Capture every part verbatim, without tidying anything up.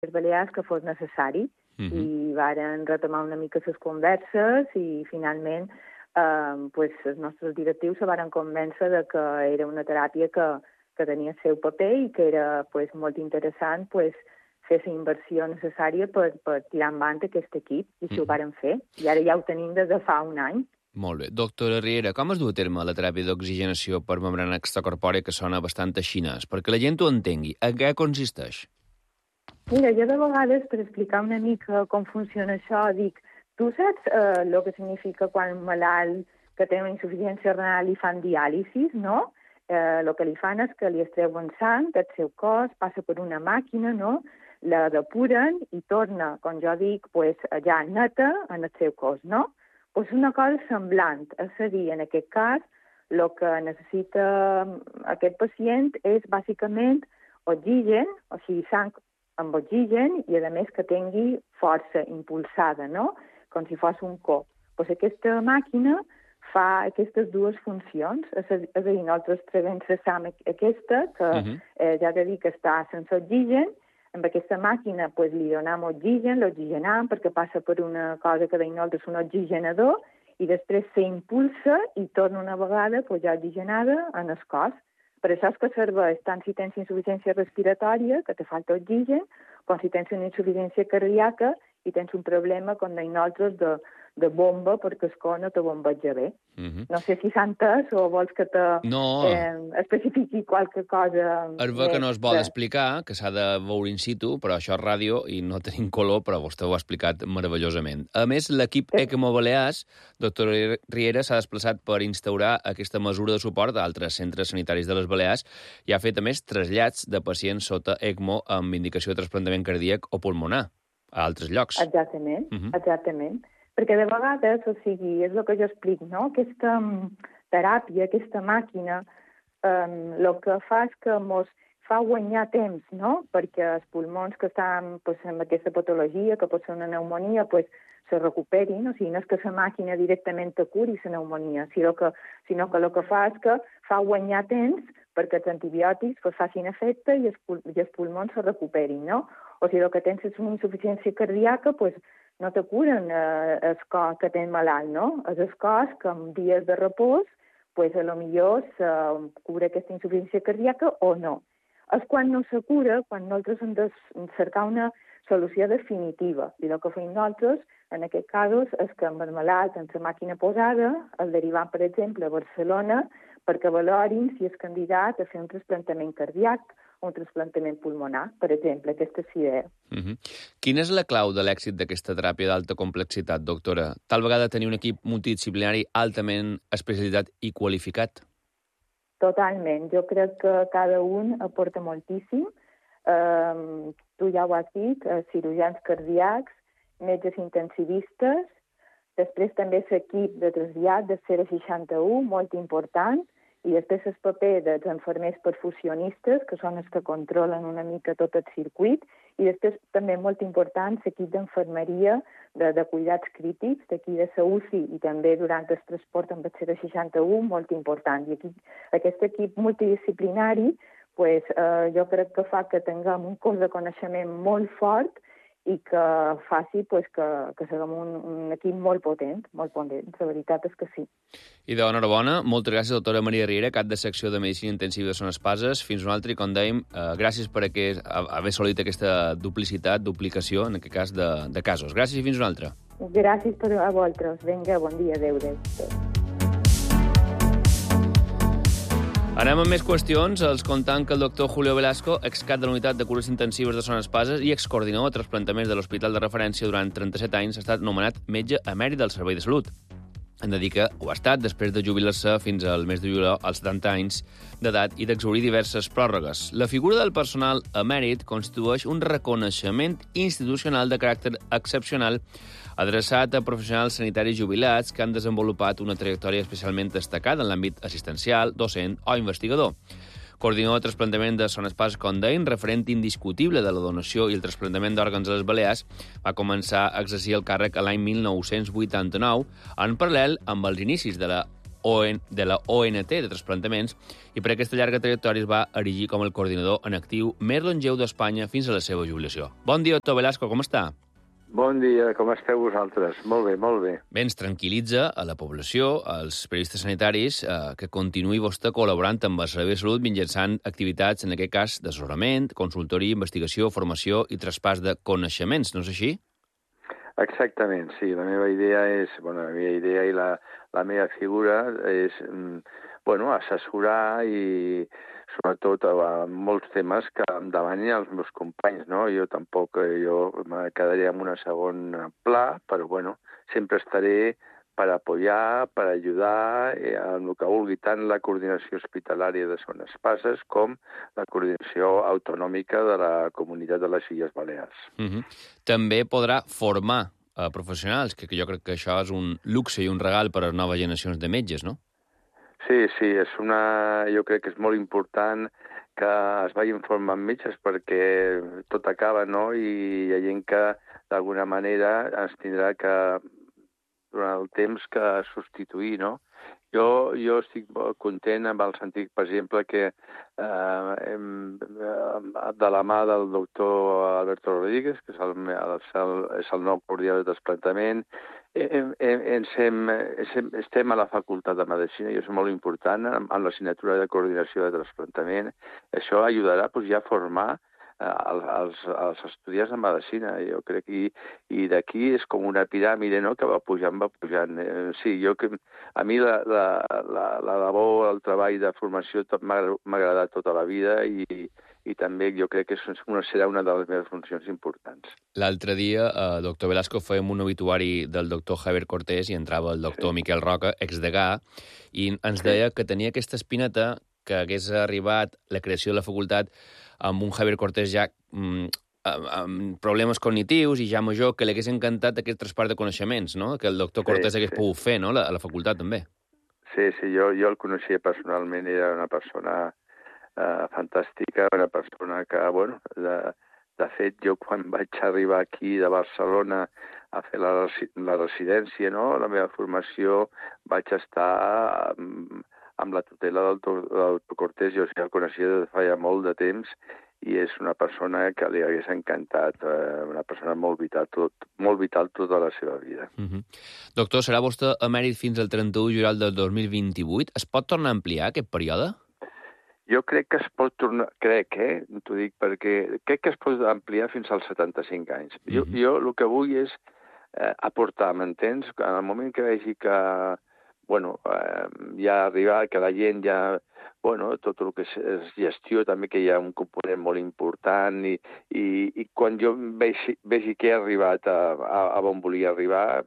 les Balears que fos necessari. Uh -huh. I varen retomar una mica les converses i finalment eh, pues, els nostres directius se varen convèncer de que era una teràpia que, que tenia el seu paper i que era pues, molt interessant pues, fer la inversió necessària per, per tirar endavant aquest equip, i si uh -huh. ho varen fer. I ara ja ho tenim des de fa un any. Molt bé. Doctora Riera, com es du a terme la teràpia d'oxigenació per membrana extracorpòrea, que sona bastant a xinès? Perquè la gent ho entengui. En què consisteix? Mira, jo de vegades, per explicar una mica com funciona això, dic, tu saps eh, el que significa quan un malalt que té una insuficiència renal li fan diàlisis, no? Eh, el que li fan és que li estreuen sang del seu cos, passa per una màquina, no? La depuren i torna, com jo dic, pues, ja neta en el seu cos, no? Pues una cosa semblant, és a dir, en aquest cas, el que necessita aquest pacient és bàsicament oxigen, o sigui, sang amb oxigen i, a més, que tingui força impulsada, no? Com si fos un cop. Pues aquesta màquina fa aquestes dues funcions, és a, és a dir, nosaltres traguem la sang aquesta, que uh -huh. eh, ja t'he dit que està sense oxigen. Amb aquesta màquina pues, li donem oxigen, l'oxigenam, perquè passa per una cosa que deim nosaltres un oxigenador, i després s'impulsa i torna una vegada pues, ja oxigenada en el cos. Per això és que serveix tant si tens insuficiència respiratòria, que te falta oxigen, com si tens una insuficiència cardíaca i tens un problema, com deim nosaltres, de, de bomba, perquè el cor no te bombeja bé. Uh -huh. No sé si s'ha entès o vols que te no. eh, especifiqui qualque cosa. Es veu que no es vol de... explicar, que s'ha de veure in situ, però això és ràdio i no tenim color, però vostè ho ha explicat meravellosament. A més, l'equip sí. ECMO Balears, doctora Riera, s'ha desplaçat per instaurar aquesta mesura de suport a altres centres sanitaris de les Balears i ha fet, a més, trasllats de pacients sota ECMO amb indicació de trasplantament cardíac o pulmonar a altres llocs. Exactament, uh -huh. exactament. Perquè de vegades, o sigui, és el que jo explico, no? Aquesta um, teràpia, aquesta màquina, um, el que fa és que mos fa guanyar temps, no? Perquè els pulmons que estan pues, amb aquesta patologia, que pot ser una pneumonia, pues, se recuperin, o sigui, no és que la màquina directament te curi la pneumonia, sinó que, sinó que el que fa és que fa guanyar temps perquè els antibiòtics pues, facin efecte i els, i els pulmons se recuperin, no? O sigui, el que tens és una insuficiència cardíaca, pues, no te curen eh, el cos que tens malalt, no? És el cos que en dies de repòs, pues, a lo millor se cura aquesta insuficiència cardíaca o no. És quan no se cura, quan nosaltres hem de cercar una solució definitiva. I el que fem nosaltres, en aquest cas, és que amb el malalt, en la màquina posada, el derivant, per exemple, a Barcelona, perquè valorin si és candidat a fer un trasplantament cardíac o un trasplantament pulmonar, per exemple, aquesta és l'idea. Uh -huh. Quina és la clau de l'èxit d'aquesta teràpia d'alta complexitat, doctora? Tal vegada tenir un equip multidisciplinari altament especialitzat i qualificat? Totalment. Jo crec que cada un aporta moltíssim. Um, tu ja ho has dit, uh, cirurgians cardíacs, metges intensivistes, després també l'equip de trasllat de zero seixanta u, molt important, i després el paper dels infermers perfusionistes, que són els que controlen una mica tot el circuit, i després també molt important l'equip d'infermeria de, de cuidats crítics, d'aquí de la U C I, i també durant el transport amb el zero seixanta u, molt important. I aquí, aquest equip multidisciplinari pues, eh, jo crec que fa que tinguem un cos de coneixement molt fort i que faci pues, que, que siguem un, un equip molt potent, molt potent. La veritat és que sí. I d'enhorabona, moltes gràcies, doctora Maria Riera, cap de secció de Medicina Intensiva de Son Espases. Fins una altra, i com dèiem, eh, gràcies per aquest, haver assolit aquesta duplicitat, duplicació, en aquest cas, de, de casos. Gràcies i fins una altra. Gràcies per a vosaltres. Vinga, bon dia. Adéu, adéu. Anem amb més qüestions, els contant que el doctor Julio Velasco, excat de la Unitat de Cures Intensives de Son Espases i excoordinador de trasplantaments de l'Hospital de Referència durant trenta-set anys, ha estat nomenat metge emèrit del Servei de Salut. Hem de dir que ho ha estat després de jubilar-se fins al mes de juliol als setanta anys d'edat i d'exaurir diverses pròrrogues. La figura del personal emèrit constitueix un reconeixement institucional de caràcter excepcional adreçat a professionals sanitaris jubilats que han desenvolupat una trajectòria especialment destacada en l'àmbit assistencial, docent o investigador. Coordinador de trasplantament de Son Espases, com deien, referent indiscutible de la donació i el trasplantament d'òrgans a les Balears, va començar a exercir el càrrec a l'any mil nou-cents vuitanta-nou, en paral·lel amb els inicis de la O N, de la O N T de trasplantaments i per aquesta llarga trajectòria es va erigir com el coordinador en actiu més longeu d'Espanya fins a la seva jubilació. Bon dia, doctor Velasco, com està? Bon dia, com esteu vosaltres? Molt bé, molt bé. Bé, ens tranquil·litza a la població, als periodistes sanitaris, eh, que continuï vostè col·laborant amb el Servei de Salut mitjançant activitats, en aquest cas, d'assessorament, consultoria, investigació, formació i traspàs de coneixements, no és així? Exactament, sí. La meva idea és, bueno, la meva idea i la, la meva figura és, bueno, assessorar i sobretot a molts temes que em demanin els meus companys, no? Jo tampoc, jo me quedaré en un segon pla, però, bueno, sempre estaré per apoyar, per ajudar en el que vulgui, tant la coordinació hospitalària de Son Espases com la coordinació autonòmica de la comunitat de les Illes Balears. Uh-huh. També podrà formar eh, professionals, que, que jo crec que això és un luxe i un regal per a les noves generacions de metges, no? Sí, sí, és una, jo crec que és molt important que es vagin formant metges perquè tot acaba, no? I hi ha gent que d'alguna manera ens tindrà que durant el temps que substituir, no? Jo, jo estic content amb el sentit, per exemple, que eh, hem, de la mà del doctor Alberto Rodríguez, que és el, el, és el nou coordinador de trasplantament, hem, hem, hem, estem a la Facultat de Medicina i és molt important en l'assignatura de coordinació de trasplantament. Això ajudarà doncs, ja a formar als, als estudiants de medicina, jo crec, i, i d'aquí és com una piràmide, no?, que va pujant, va pujant. Sí, jo que a mi la, la, la, la labor, el treball de formació m'ha agradat tota la vida i, i també jo crec que una, serà una de les meves funcions importants. L'altre dia, eh, doctor Velasco, fèiem un obituari del doctor Javier Cortés i entrava el doctor sí. Miquel Roca, exdegà, i ens deia que tenia aquesta espineta que hagués arribat la creació de la facultat amb un Javier Cortés ja mm, amb problemes cognitius i ja major, que li hagués encantat aquest traspàs de coneixements, no? Que el doctor Cortés sí, hagués sí. pogut fer, no?, a la facultat també. Sí, sí, jo, jo el coneixia personalment, era una persona eh, fantàstica, una persona que, bueno, de, de fet, jo quan vaig arribar aquí de Barcelona a fer la, la residència, no?, la meva formació, vaig estar amb, amb la tutela del doctor Cortés, jo ja el coneixia des de fa ja molt de temps i és una persona que li hagués encantat, eh, una persona molt vital, tot, molt vital tota la seva vida. Uh-huh. Doctor, serà vostè emèrit fins al trenta-u de juliol del dos mil vint-i-vuit. Es pot tornar a ampliar aquest període? Jo crec que es pot tornar, crec, eh? T'ho dic perquè crec que es pot ampliar fins als setanta-cinc anys. Jo, uh-huh. jo el que vull és eh, aportar, m'entens? En el moment que vegi que bueno, eh, ja arribar, que la gent ja, bueno, tot el que és, és gestió també, que hi ha un component molt important i, i, i quan jo vegi, vegi que he arribat a, a, a on volia arribar,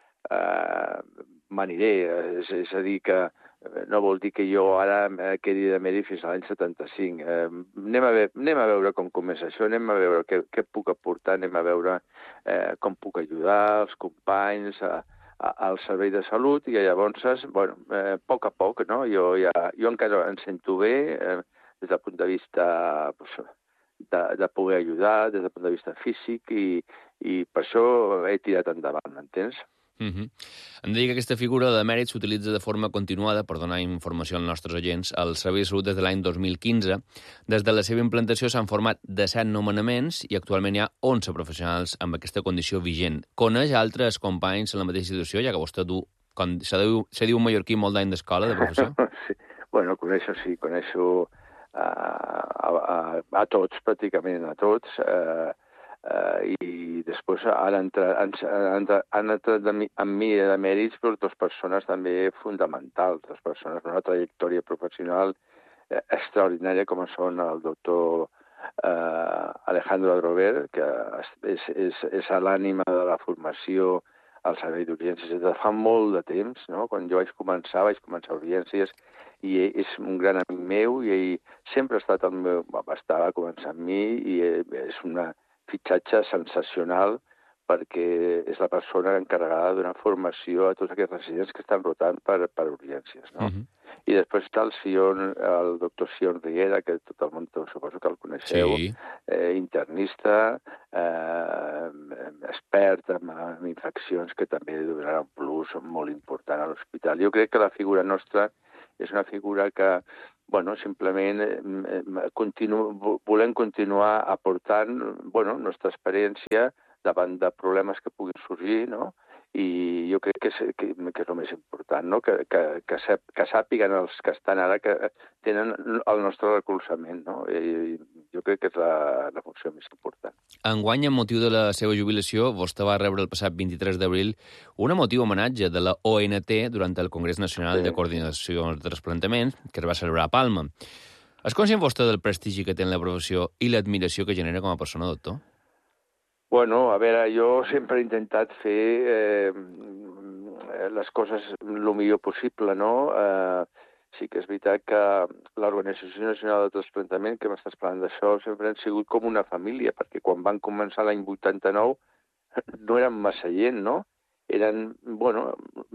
eh, m'aniré. És, és a dir, que no vol dir que jo ara quedi de mèrit fins a l'any setanta-cinc. Eh, anem, a veure, anem a veure com comença això, anem a veure què, què puc aportar, anem a veure eh, com puc ajudar els companys a, al servei de salut i llavors, bueno, eh, a poc a poc, no? Jo, ja, jo encara em sento bé eh, des del punt de vista pues, de, de poder ajudar, des del punt de vista físic i, i per això he tirat endavant, m'entens? Uh-huh. Em deia que aquesta figura de mèrit s'utilitza de forma continuada per donar informació als nostres agents al Servei de Salut des de l'any dos mil quinze. Des de la seva implantació s'han format disset nomenaments i actualment hi ha onze professionals amb aquesta condició vigent. Coneix altres companys en la mateixa situació, ja que vostè du, com se diu, se diu mallorquí, molt d'any d'escola, de professor? Sí. Bueno, coneixo, sí, coneixo uh, a, a, a tots, pràcticament a tots, uh, Uh, i després han entrat, han, han, han entrat amb mi de mèrits per dues persones també fonamentals, dues persones amb una trajectòria professional eh, extraordinària com són el doctor eh, Alejandro Adrover, que és, és, és l'ànima de la formació al servei d'urgències des de fa molt de temps, no? Quan jo vaig començar, vaig començar a urgències i és un gran amic meu i ell sempre ha estat el meu, va estar a començar amb mi i és una fitxatge sensacional perquè és la persona encarregada d'una formació a tots aquests residents que estan rotant per, per urgències, no? Uh-huh. I després està el Sion, el doctor Sion Riguera, que tot el món suposo que el coneixeu, sí. eh, internista, eh, expert amb, amb infeccions, que també donarà un plus molt important a l'hospital. Jo crec que la figura nostra és una figura que, bueno, simplement eh, continu, volem continuar aportant, bueno, nostra experiència davant de problemes que puguin sorgir, no? I jo crec que és, que, que és el més important, no? que, que, que, sap, que sàpiguen els que estan ara que tenen el nostre recolzament. No? I jo crec que és la, la funció més important. Enguany, amb motiu de la seva jubilació, vostè va rebre el passat vint-i-tres d'abril un emotiu homenatge de la O N T durant el Congrés Nacional sí. de Coordinació de Trasplantaments, que es va celebrar a Palma. És conscient vostè del prestigi que té en la professió i l'admiració que genera com a persona, doctor? Bueno, a veure, jo sempre he intentat fer eh, les coses el millor possible, no? Eh, sí que és veritat que l'Organització Nacional de Trasplantament, que m'estàs parlant d'això, sempre han sigut com una família, perquè quan van començar l'any vuitanta-nou no eren massa gent, no? Eren, bueno,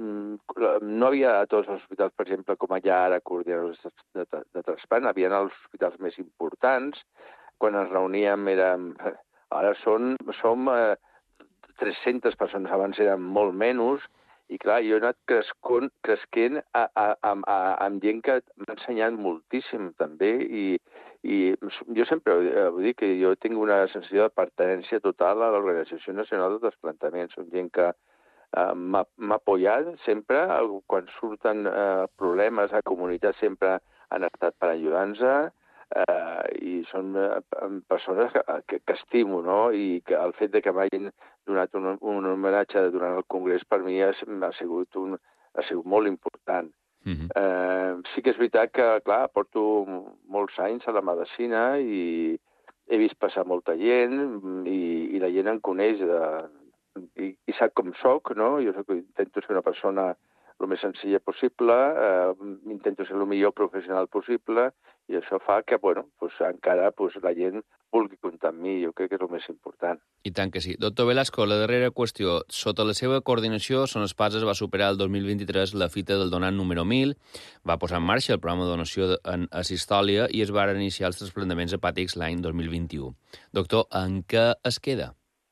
no havia a tots els hospitals, per exemple, com hi ha ara coordinadors de, de, de trasplant, hi havia els hospitals més importants, quan ens reuníem érem... Ara són, som eh, tres-centes persones, abans eren molt menys, i clar, jo he anat crescont, cresquent a, a, a, a, amb gent que m'ha ensenyat moltíssim també, i, i jo sempre vull dir que jo tinc una sensació de pertinença total a l'Organització Nacional de Trasplantament. Són gent que eh, m'ha apoyat sempre, quan surten eh, problemes a la comunitat sempre han estat per ajudar-nos, Uh, i són uh, persones que, que, que estimo, no? I que el fet de que m'hagin donat un, un homenatge durant el Congrés per mi ha, ha, sigut, un, ha sigut molt important. Mm-hmm. uh, sí que és veritat que, clar, porto molts anys a la medicina i he vist passar molta gent i, i la gent em coneix de, i, i sap com soc, no? Jo soc, intento ser una persona el més senzilla possible, eh, intento ser el millor professional possible, i això fa que, bueno, pues, encara pues, la gent vulgui comptar amb mi. Jo crec que és el més important. I tant que sí. Doctor Velasco, la darrera qüestió. Sota la seva coordinació, Son Espases va superar el dos mil vint-i-tres la fita del donant número mil, va posar en marxa el programa de donació en asistòlia i es van iniciar els trasplantaments hepàtics l'any dos mil vint-i-u. Doctor, en què es queda?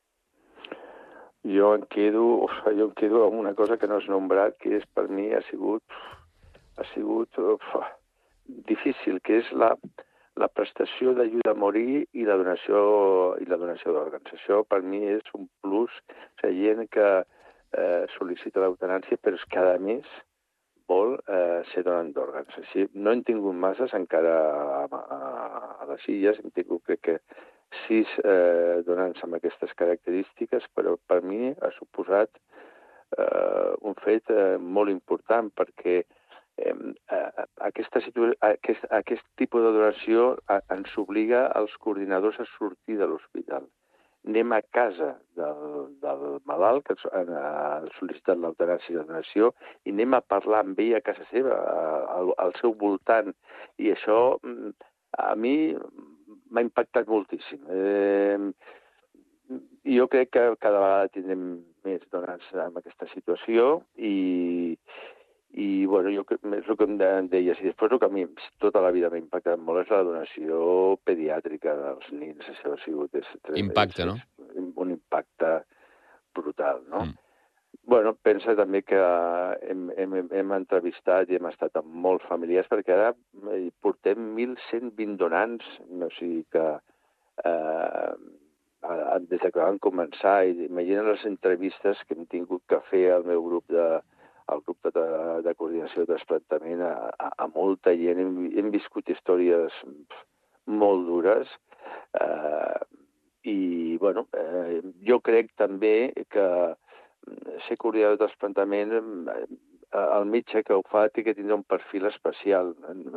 Jo em quedo, o sigui, jo em quedo amb una cosa que no has nombrat, que és per mi ha sigut, ha sigut uf, difícil, que és la, la prestació d'ajuda a morir i la donació i la donació d'òrgans. Això per mi és un plus. O sigui, gent que eh, sol·licita l'eutanàsia, però és cada mes vol eh, ser donant d'òrgans. Així, no hem tingut masses encara a, a, a les Illes, hem tingut, crec que, sis eh, donants amb aquestes característiques, però per mi ha suposat eh, un fet eh, molt important, perquè eh, aquesta aquest, aquest tipus de donació a, ens obliga als coordinadors a sortir de l'hospital. Anem a casa del, del malalt que ha sol·licitat l'eutanàsia de donació i anem a parlar amb ell a casa seva, al, al seu voltant. I això a mi m'ha impactat moltíssim. Eh, jo crec que cada vegada tindrem més donants en aquesta situació i, i bueno, jo, és el que em deies. I després el que a mi tota la vida m'ha impactat molt és la donació pediàtrica dels nins. Això ha sigut... És, impacte, és, no? És un impacte brutal, no? Mm. Bueno, pensa també que hem, hem, hem entrevistat i hem estat amb molts familiars, perquè ara portem mil cent vint donants, o sigui que eh, des que vam començar, i imagina les entrevistes que hem tingut que fer al meu grup de, al grup de, de coordinació de trasplantament a, a, a molta gent. Hem, hem viscut històries molt dures eh, i, bueno, eh, jo crec també que ser coordinador de trasplantament, el metge que ho fa té que tindre un perfil especial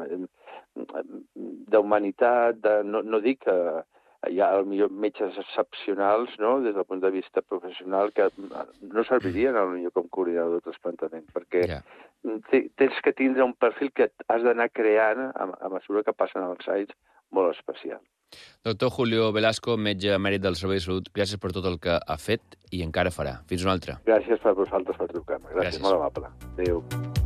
d'humanitat, de, no, no dic que hi ha millor metges excepcionals, no?, des del punt de vista professional, que no servirien potser com coordinador de trasplantament, perquè yeah. tens que tindre un perfil que has d'anar creant a, a mesura que passen els anys molt especial. Doctor Julio Velasco, metge emèrit del Servei de Salut, gràcies per tot el que ha fet i encara farà. Fins una altra. Gràcies per vosaltres per trucar-me. Gràcies, gràcies, molt amable. Adéu.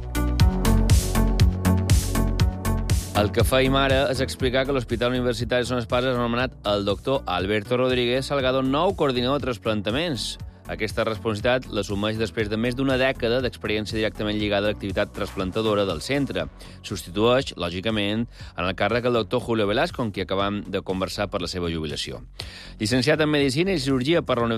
El que fèiem ara és explicar que l'Hospital Universitari Son Espases ha nomenat el doctor Alberto Rodríguez Salgado nou coordinador de trasplantaments. Aquesta responsabilitat l'assumeix després de més d'una dècada d'experiència directament lligada a l'activitat trasplantadora del centre. Substitueix, lògicament, en el càrrec el doctor Julio Velasco, amb qui acabam de conversar per la seva jubilació. Llicenciat en Medicina i Cirurgia per la